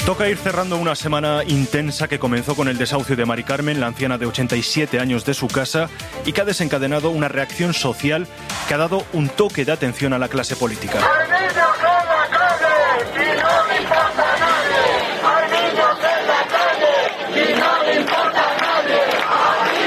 Toca ir cerrando una semana intensa que comenzó con el desahucio de Mari Carmen, la anciana de 87 años de su casa, y que ha desencadenado una reacción social que ha dado un toque de atención a la clase política.